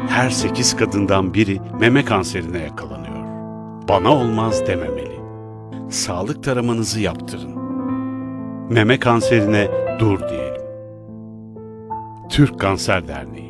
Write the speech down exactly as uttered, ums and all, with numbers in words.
her sekiz kadından biri meme kanserine yakalanıyor. Bana olmaz dememeli. Sağlık taramanızı yaptırın. Meme kanserine dur diyelim. Türk Kanser Derneği.